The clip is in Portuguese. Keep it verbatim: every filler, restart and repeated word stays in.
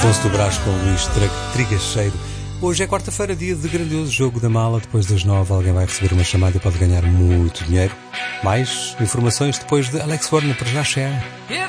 Afonso do Brás com o Luís Trigacheiro. Hoje é quarta-feira, dia de grandioso jogo da mala. Depois das nove alguém vai receber uma chamada e pode ganhar muito dinheiro. Mais informações depois de Alex Warner para já share.